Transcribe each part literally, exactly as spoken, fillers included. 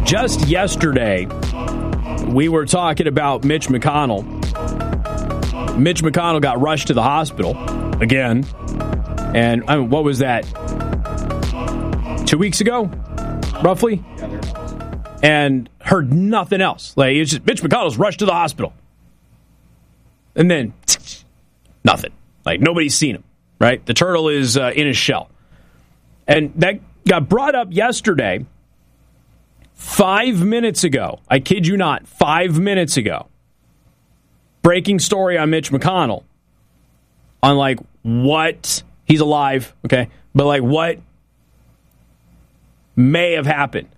just yesterday, we were talking about Mitch McConnell. Mitch McConnell got rushed to the hospital again. And I mean, what was that? Two weeks ago, roughly? And heard nothing else. Like, it's just Mitch McConnell's rushed to the hospital. And then, nothing. Like, nobody's seen him, right? The turtle is uh, in his shell. And that got brought up yesterday, five minutes ago. I kid you not, five minutes ago. Breaking story on Mitch McConnell. On, like, what... He's alive, okay? But, like, what may have happened.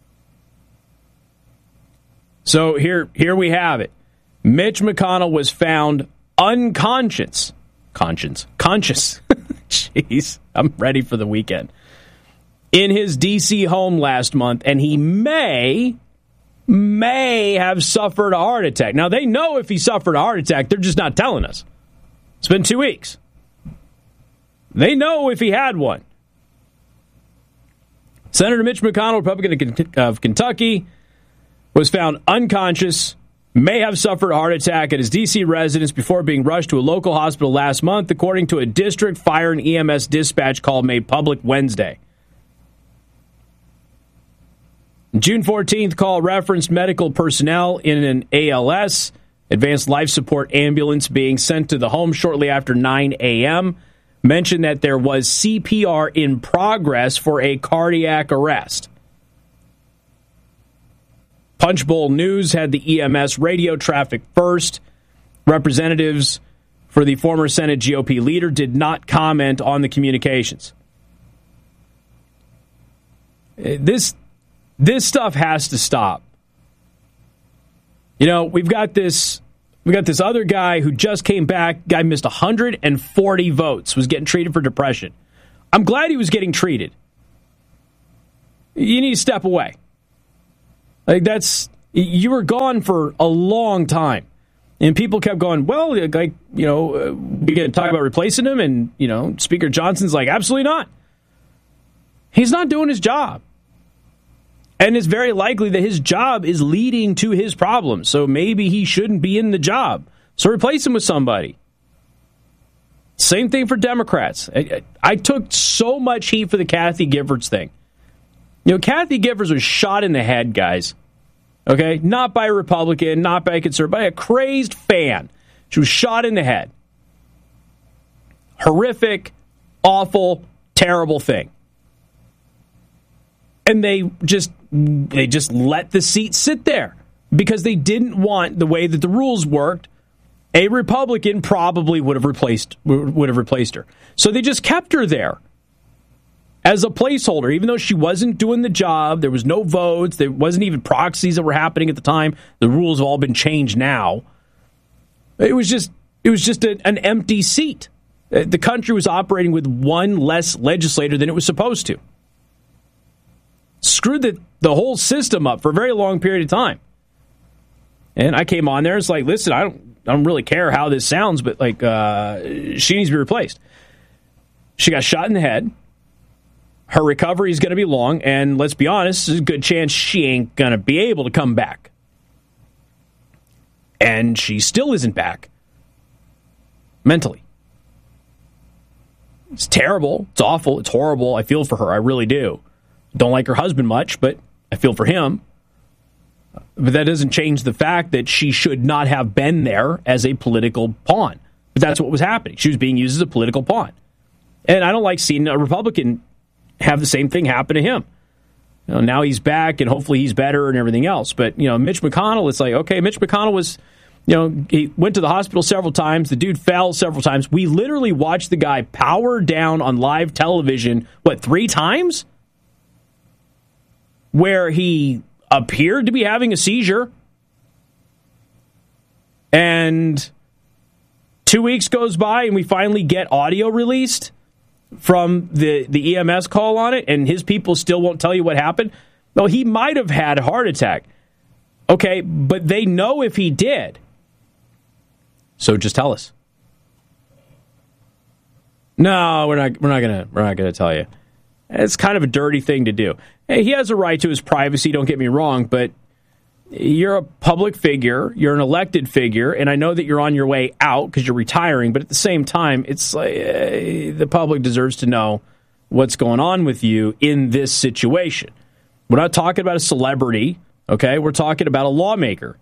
So here, here we have it. Mitch McConnell was found unconscious. Conscience. Conscious. Jeez, I'm ready for the weekend. In his D C home last month, and he may, may have suffered a heart attack. Now, they know if he suffered a heart attack, they're just not telling us. It's been two weeks. They know if he had one. Senator Mitch McConnell, Republican of Kentucky, was found unconscious, may have suffered a heart attack at his D C residence before being rushed to a local hospital last month, according to a district fire and E M S dispatch call made public Wednesday. June fourteenth call referenced medical personnel in an A L S, advanced life support ambulance, being sent to the home shortly after nine a.m., mentioned that there was C P R in progress for a cardiac arrest. Punchbowl News had the E M S radio traffic first. Representatives for the former Senate G O P leader did not comment on the communications. This, this stuff has to stop. You know, we've got this... We got this other guy who just came back. Guy missed one hundred forty votes, was getting treated for depression. I'm glad he was getting treated. You need to step away. Like, that's, you were gone for a long time. And people kept going, well, like, you know, uh, we're going to talk about replacing him. And, you know, Speaker Johnson's like, absolutely not. He's not doing his job. And it's very likely that his job is leading to his problems. So maybe he shouldn't be in the job. So replace him with somebody. Same thing for Democrats. I, I took so much heat for the Kathy Giffords thing. You know, Kathy Giffords was shot in the head, guys. Okay? Not by a Republican, not by a conservative, by a crazed fan. She was shot in the head. Horrific, awful, terrible thing. And they just they just let the seat sit there because they didn't want the way that the rules worked. A Republican probably would have replaced would have replaced her. So they just kept her there as a placeholder, even though she wasn't doing the job. There was no votes. There wasn't even proxies that were happening at the time. The rules have all been changed now. It was just it was just a, an empty seat. The country was operating with one less legislator than it was supposed to. Screwed the, the whole system up for a very long period of time. And I came on there. It's like, listen, I don't, I don't really care how this sounds, but like, uh, she needs to be replaced. She got shot in the head. Her recovery is going to be long, and let's be honest, there's a good chance she ain't going to be able to come back. And she still isn't back mentally. It's terrible. It's awful. It's horrible. I feel for her. I really do. Don't like her husband much, but I feel for him. But that doesn't change the fact that she should not have been there as a political pawn. But that's what was happening. She was being used as a political pawn. And I don't like seeing a Republican have the same thing happen to him. You know, now he's back, and hopefully he's better and everything else. But, you know, Mitch McConnell, it's like, okay, Mitch McConnell was, you know, he went to the hospital several times. The dude fell several times. We literally watched the guy power down on live television, what, three times? Where he appeared to be having a seizure. And two weeks goes by and we finally get audio released from the, the E M S call on it, and his people still won't tell you what happened. No, he might have had a heart attack. Okay, but they know if he did. So just tell us. No, we're not we're not gonna we're not gonna tell you. It's kind of a dirty thing to do. Hey, he has a right to his privacy, don't get me wrong, but you're a public figure, you're an elected figure, and I know that you're on your way out because you're retiring, but at the same time, it's like uh, the public deserves to know what's going on with you in this situation. We're not talking about a celebrity, okay? We're talking about a lawmaker.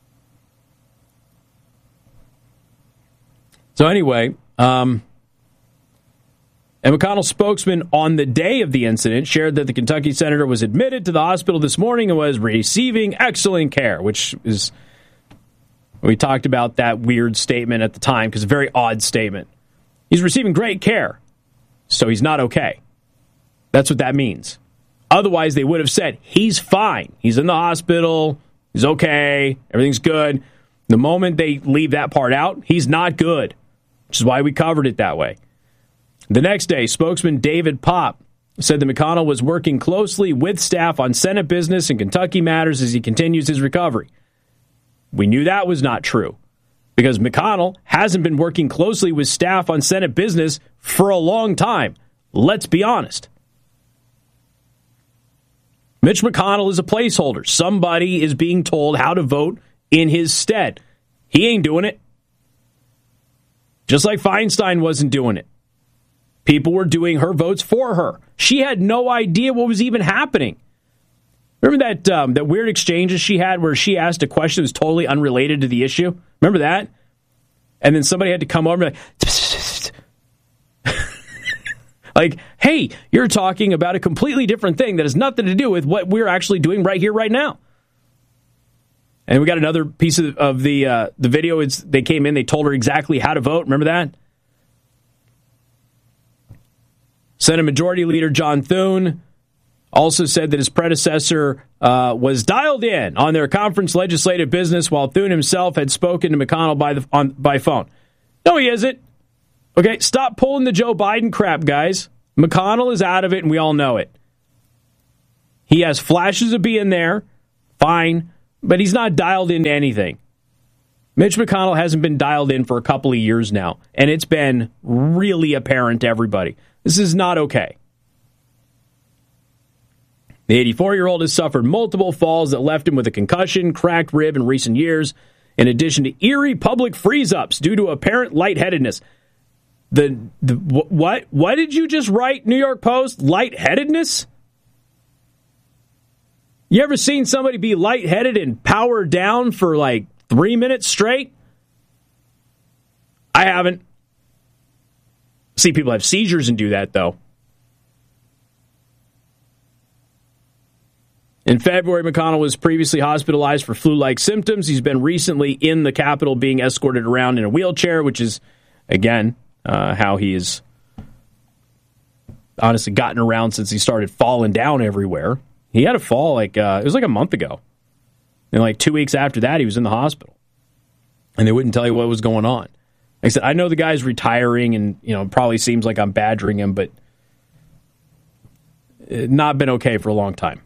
So anyway, um, and McConnell spokesman on the day of the incident shared that the Kentucky senator was admitted to the hospital this morning and was receiving excellent care, which is, we talked about that weird statement at the time because it's a very odd statement. He's receiving great care, so he's not okay. That's what that means. Otherwise, they would have said, he's fine. He's in the hospital. He's okay. Everything's good. The moment they leave that part out, he's not good, which is why we covered it that way. The next day, spokesman David Popp said that McConnell was working closely with staff on Senate business and Kentucky matters as he continues his recovery. We knew that was not true because McConnell hasn't been working closely with staff on Senate business for a long time. Let's be honest. Mitch McConnell is a placeholder. Somebody is being told how to vote in his stead. He ain't doing it. Just like Feinstein wasn't doing it. People were doing her votes for her. She had no idea what was even happening. Remember that um, that weird exchanges she had where she asked a question that was totally unrelated to the issue? Remember that? And then somebody had to come over and be like, like, hey, you're talking about a completely different thing that has nothing to do with what we're actually doing right here, right now. And we got another piece of, of the uh, the video. It's, they came in, they told her exactly how to vote. Remember that? Senate Majority Leader John Thune also said that his predecessor uh, was dialed in on their conference legislative business while Thune himself had spoken to McConnell by the on, by phone. No, he isn't. Okay, stop pulling the Joe Biden crap, guys. McConnell is out of it, and we all know it. He has flashes of being there, fine, but he's not dialed into anything. Mitch McConnell hasn't been dialed in for a couple of years now, and it's been really apparent to everybody. This is not okay. The eighty-four-year-old has suffered multiple falls that left him with a concussion, cracked rib in recent years, in addition to eerie public freeze-ups due to apparent lightheadedness. The, the what? What did you just write, New York Post? Lightheadedness? You ever seen somebody be lightheaded and power down for like three minutes straight? I haven't. See people have seizures and do that, though. In February, McConnell was previously hospitalized for flu-like symptoms. He's been recently in the Capitol being escorted around in a wheelchair, which is, again, uh, how he's honestly gotten around since he started falling down everywhere. He had a fall like, uh, it was like a month ago. And like two weeks after that, he was in the hospital. And they wouldn't tell you what was going on. Like I said, I know the guy's retiring and, you know, it probably seems like I'm badgering him, but not been okay for a long time.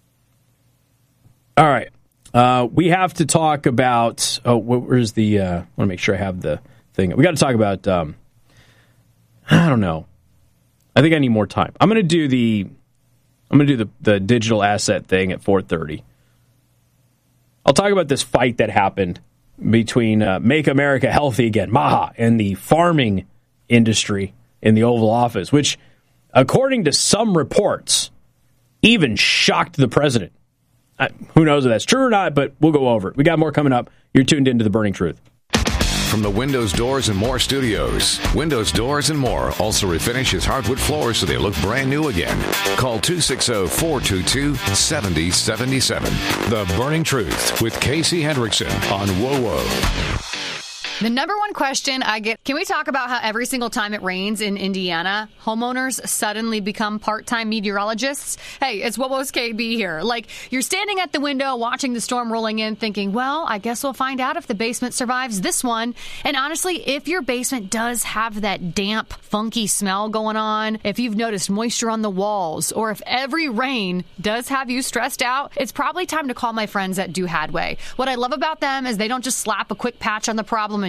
All right. Uh, we have to talk about, oh, where's the, uh, I want to make sure I have the thing. We got to talk about, um, I don't know. I think I need more time. I'm going to do the, I'm going to do the, the digital asset thing at four thirty. I'll talk about this fight that happened between uh, Make America Healthy Again, MAHA, and the farming industry in the Oval Office, which, according to some reports, even shocked the president. Uh, who knows if that's true or not, but we'll go over it. We got more coming up. You're tuned into The Burning Truth. From the Windows, Doors, and More studios, Windows, Doors, and More also refinishes hardwood floors so they look brand new again. Call two six zero, four two two, seven zero seven seven. The Burning Truth with Casey Hendrickson on W O W O. The number one question I get, can we talk about how every single time it rains in Indiana, homeowners suddenly become part-time meteorologists? Hey, it's W O W O's K B here. Like, you're standing at the window watching the storm rolling in thinking, well, I guess we'll find out if the basement survives this one. And honestly, if your basement does have that damp, funky smell going on, if you've noticed moisture on the walls, or if every rain does have you stressed out, it's probably time to call my friends at Do Hadway. What I love about them is they don't just slap a quick patch on the problem and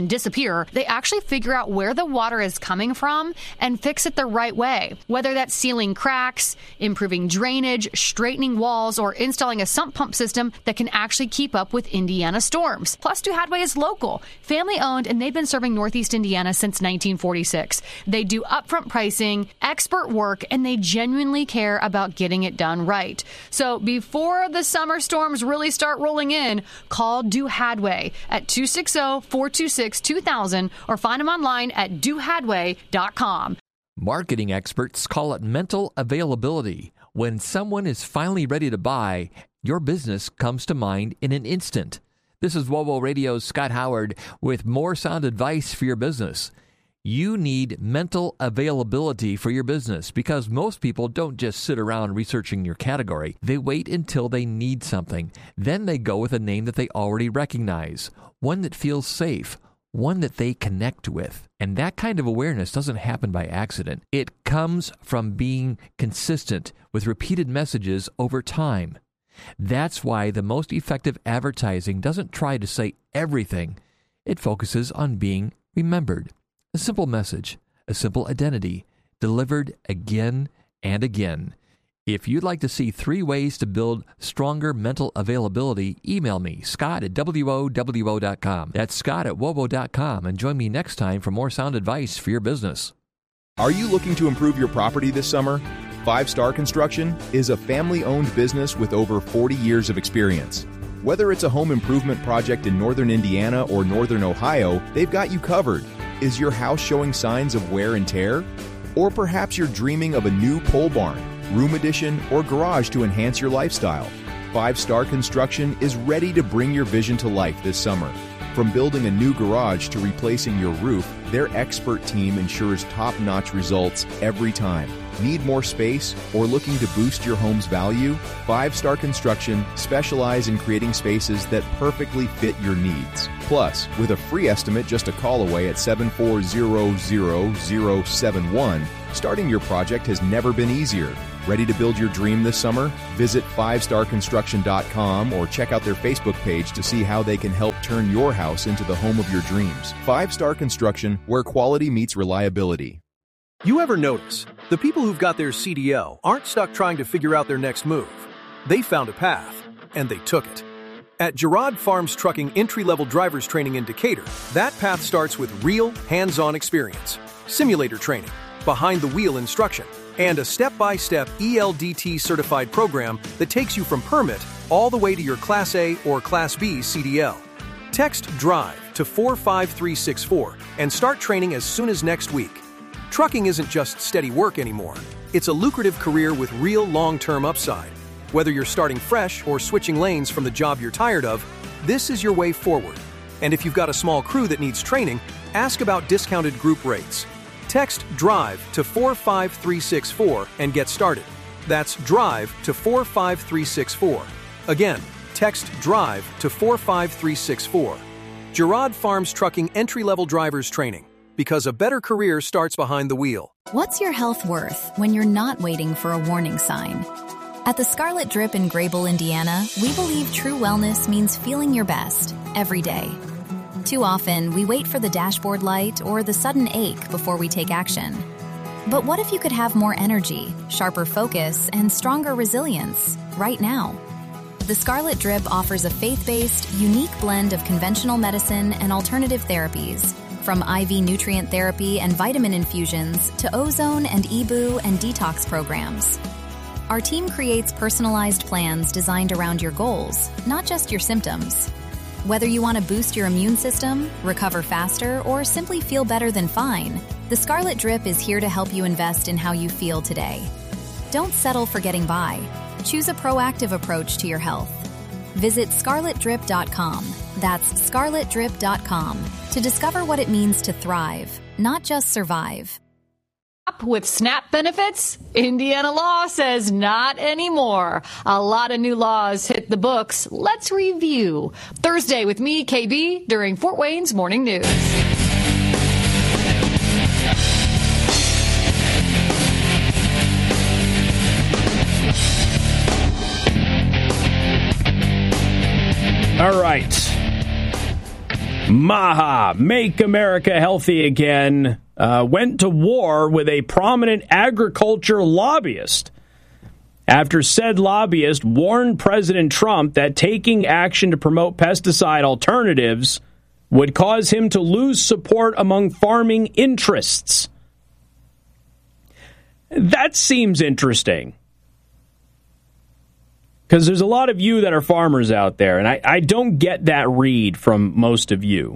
and disappear. They actually figure out where the water is coming from and fix it the right way. Whether that's sealing cracks, improving drainage, straightening walls, or installing a sump pump system that can actually keep up with Indiana storms. Plus, Do Hadway is local, family-owned, and they've been serving Northeast Indiana since nineteen forty-six. They do upfront pricing, expert work, and they genuinely care about getting it done right. So before the summer storms really start rolling in, call Do Hadway at two six zero, four two six, two thousand or find them online at do hadway dot com. Marketing experts call it mental availability. When someone is finally ready to buy, your business comes to mind in an instant. This is WOWO Radio's Scott Howard with more sound advice for your business. You need mental availability for your business because most people don't just sit around researching your category. They wait until they need something. Then they go with a name that they already recognize, one that feels safe, one that they connect with. And that kind of awareness doesn't happen by accident. It comes from being consistent with repeated messages over time. That's why the most effective advertising doesn't try to say everything. It focuses on being remembered. A simple message, a simple identity, delivered again and again. If you'd like to see three ways to build stronger mental availability, email me, Scott at W O W O dot com. That's Scott at W O W O dot com, and join me next time for more sound advice for your business. Are you looking to improve your property this summer? Five Star Construction is a family-owned business with over forty years of experience. Whether it's a home improvement project in northern Indiana or northern Ohio, they've got you covered. Is your house showing signs of wear and tear? Or perhaps you're dreaming of a new pole barn, room addition, or garage to enhance your lifestyle. Five Star Construction is ready to bring your vision to life this summer. From building a new garage to replacing your roof, their expert team ensures top-notch results every time. Need more space or looking to boost your home's value? Five Star Construction specialize in creating spaces that perfectly fit your needs. Plus, with a free estimate just a call away at seven four zero zero zero seven one, starting your project has never been easier. Ready to build your dream this summer? Visit five star construction dot com or check out their Facebook page to see how they can help turn your house into the home of your dreams. Five Star Construction, where quality meets reliability. You ever notice the people who've got their C D L aren't stuck trying to figure out their next move? They found a path, and they took it. At Girard Farms Trucking Entry-Level Drivers Training in Decatur, that path starts with real, hands-on experience, simulator training, behind-the-wheel instruction, and a step-by-step E L D T-certified program that takes you from permit all the way to your Class A or Class B C D L. Text DRIVE to four five three six four and start training as soon as next week. Trucking isn't just steady work anymore. It's a lucrative career with real long-term upside. Whether you're starting fresh or switching lanes from the job you're tired of, this is your way forward. And if you've got a small crew that needs training, ask about discounted group rates. Text DRIVE to four five three six four and get started. That's DRIVE to four five three six four. Again, text DRIVE to four five three six four. Girard Farms Trucking Entry-Level Drivers Training. Because a better career starts behind the wheel. What's your health worth when you're not waiting for a warning sign? At the Scarlet Drip in Grable, Indiana, we believe true wellness means feeling your best every day. Too often, we wait for the dashboard light or the sudden ache before we take action. But what if you could have more energy, sharper focus, and stronger resilience right now? The Scarlet Drip offers a faith-based, unique blend of conventional medicine and alternative therapies. From I V nutrient therapy and vitamin infusions to ozone and E B U and detox programs. Our team creates personalized plans designed around your goals, not just your symptoms. Whether you want to boost your immune system, recover faster, or simply feel better than fine, the Scarlet Drip is here to help you invest in how you feel today. Don't settle for getting by. Choose a proactive approach to your health. Visit scarlet drip dot com. That's scarlet drip dot com to discover what it means to thrive, not just survive. With SNAP benefits, Indiana law says not anymore. A lot of new laws hit the books. Let's review. Thursday with me, K B, during Fort Wayne's Morning News. All right. Maha, Make America Healthy Again, uh, went to war with a prominent agriculture lobbyist after said lobbyist warned President Trump that taking action to promote pesticide alternatives would cause him to lose support among farming interests. That seems interesting. Because there's a lot of you that are farmers out there, and I, I don't get that read from most of you.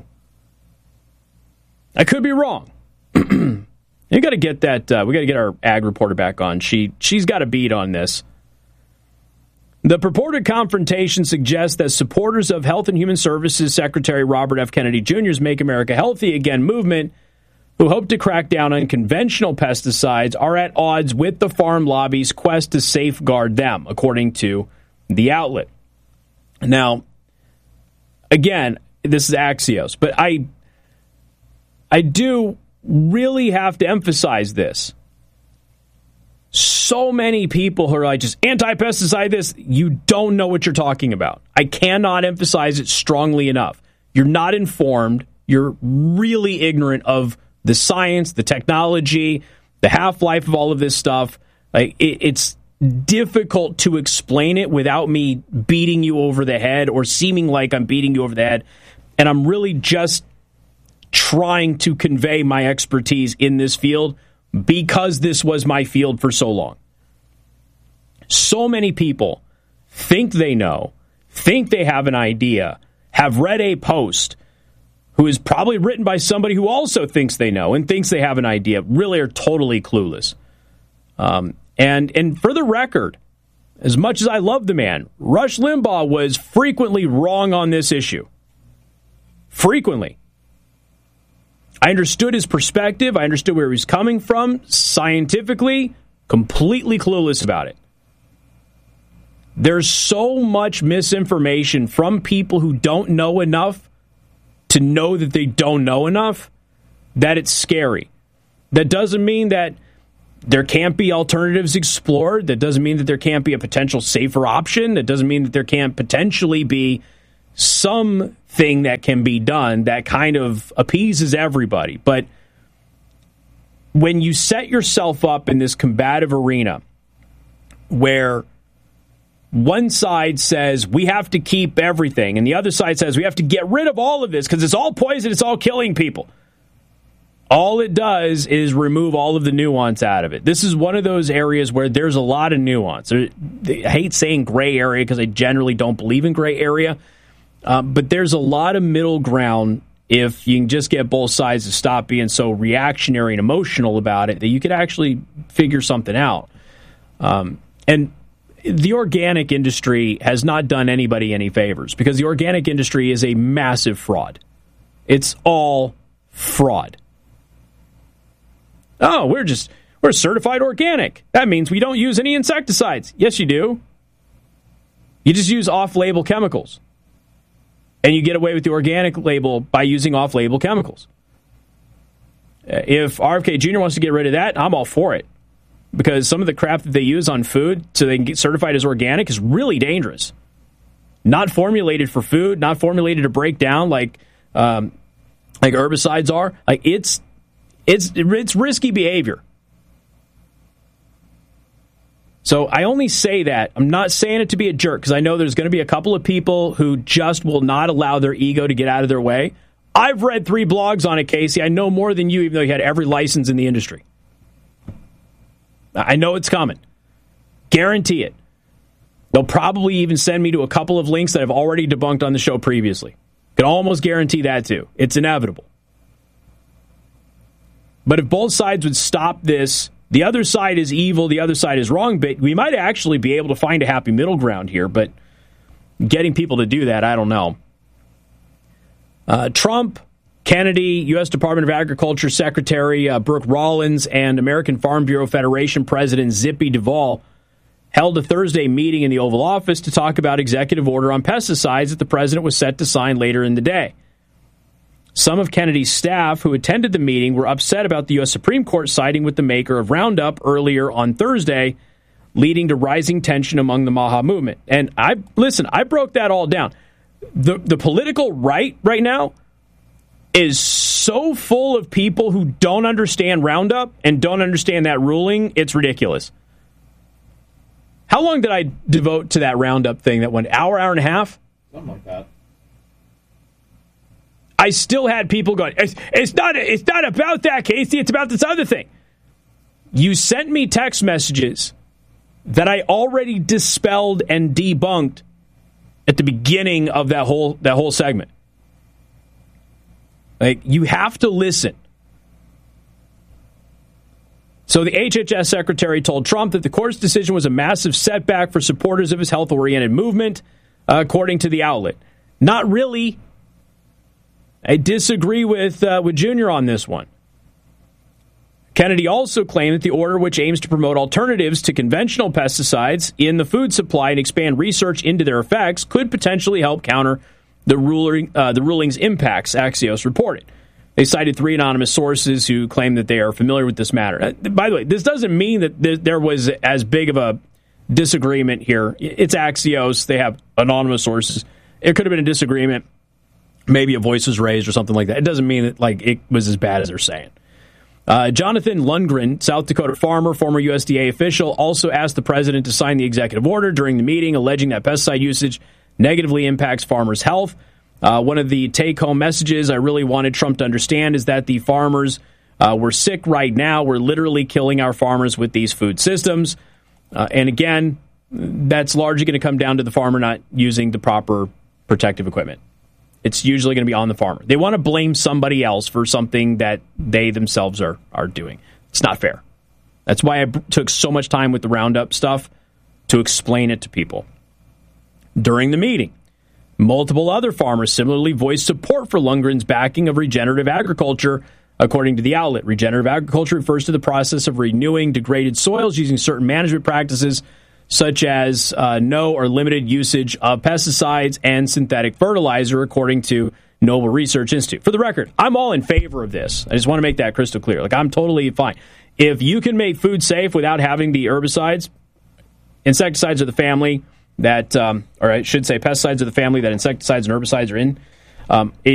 I could be wrong. You got to get that. Uh, we got to get our ag reporter back on. She she's got a beat on this. The purported confrontation suggests that supporters of Health and Human Services Secretary Robert F. Kennedy Junior's Make America Healthy Again movement, who hope to crack down on conventional pesticides, are at odds with the farm lobby's quest to safeguard them, according to the outlet. Now, again, this is Axios, but I, I do really have to emphasize this. So many people who are like, just anti-pesticide this, you don't know what you're talking about. I cannot emphasize it strongly enough. You're not informed. You're really ignorant of the science, the technology, the half-life of all of this stuff. Like it, it's difficult to explain it without me beating you over the head or seeming like I'm beating you over the head. And I'm really just trying to convey my expertise in this field because this was my field for so long. So many people think they know, think they have an idea, have read a post who is probably written by somebody who also thinks they know and thinks they have an idea, really are totally clueless. Um, and and for the record, as much as I love the man, Rush Limbaugh was frequently wrong on this issue. Frequently. I understood his perspective. I understood where he was coming from. Scientifically, completely clueless about it. There's so much misinformation from people who don't know enough to know that they don't know enough that it's scary. That doesn't mean that there can't be alternatives explored. That doesn't mean that there can't be a potential safer option. That doesn't mean that there can't potentially be something that can be done that kind of appeases everybody. But when you set yourself up in this combative arena where one side says we have to keep everything and the other side says we have to get rid of all of this because it's all poison, it's all killing people, all it does is remove all of the nuance out of it. This is one of those areas where there's a lot of nuance. I hate saying gray area because I generally don't believe in gray area, uh, but there's a lot of middle ground if you can just get both sides to stop being so reactionary and emotional about it that you could actually figure something out. Um, and the organic industry has not done anybody any favors because the organic industry is a massive fraud. It's all fraud. Oh, we're just, we're certified organic. That means we don't use any insecticides. Yes, you do. You just use off-label chemicals. And you get away with the organic label by using off-label chemicals. If R F K Junior wants to get rid of that, I'm all for it. Because some of the crap that they use on food so they can get certified as organic is really dangerous. Not formulated for food, not formulated to break down like um, like herbicides are. Like it's it's it's risky behavior. So I only say that. I'm not saying it to be a jerk because I know there's going to be a couple of people who just will not allow their ego to get out of their way. I've read three blogs on it, Casey. I know more than you, even though you had every license in the industry. I know it's coming. Guarantee it. They'll probably even send me to a couple of links that I've already debunked on the show previously. Can almost guarantee that too. It's inevitable. But if both sides would stop this, the other side is evil, the other side is wrong, but we might actually be able to find a happy middle ground here, but getting people to do that, I don't know. Uh, Trump, Kennedy, U S Department of Agriculture Secretary uh, Brooke Rollins, and American Farm Bureau Federation President Zippy Duvall held a Thursday meeting in the Oval Office to talk about executive order on pesticides that the president was set to sign later in the day. Some of Kennedy's staff who attended the meeting were upset about the U S Supreme Court siding with the maker of Roundup earlier on Thursday, leading to rising tension among the Maha movement. And I listen, I broke that all down. The the political right right now is so full of people who don't understand Roundup and don't understand that ruling, it's ridiculous. How long did I devote to that Roundup thing that went hour, hour and a half? Something like that. I still had people going, it's, it's not it's not about that, Casey, it's about this other thing. You sent me text messages that I already dispelled and debunked at the beginning of that whole that whole segment. Like, you have to listen. So the H H S secretary told Trump that the court's decision was a massive setback for supporters of his health-oriented movement, uh, according to the outlet. Not really. I disagree with uh, with Junior on this one. Kennedy also claimed that the order, which aims to promote alternatives to conventional pesticides in the food supply and expand research into their effects, could potentially help counter the ruling uh, the ruling's impacts, Axios reported. They cited three anonymous sources who claim that they are familiar with this matter. Uh, by the way, this doesn't mean that th- there was as big of a disagreement here. It's Axios. They have anonymous sources. It could have been a disagreement. Maybe a voice was raised or something like that. It doesn't mean that like it was as bad as they're saying. Uh, Jonathan Lundgren, South Dakota farmer, former U S D A official, also asked the president to sign the executive order during the meeting, alleging that pesticide usage negatively impacts farmers' health. Uh, one of the take-home messages I really wanted Trump to understand is that the farmers uh, were sick right now. We're literally killing our farmers with these food systems. Uh, and again, that's largely going to come down to the farmer not using the proper protective equipment. It's usually going to be on the farmer. They want to blame somebody else for something that they themselves are, are doing. It's not fair. That's why I b- took so much time with the Roundup stuff to explain it to people. During the meeting, multiple other farmers similarly voiced support for Lundgren's backing of regenerative agriculture, according to the outlet. Regenerative agriculture refers to the process of renewing degraded soils using certain management practices, such as uh, no or limited usage of pesticides and synthetic fertilizer, according to Noble Research Institute. For the record, I'm all in favor of this. I just want to make that crystal clear. Like, I'm totally fine. If you can make food safe without having the herbicides, insecticides are the family that, um, or I should say pesticides are the family that insecticides and herbicides are in, um, it,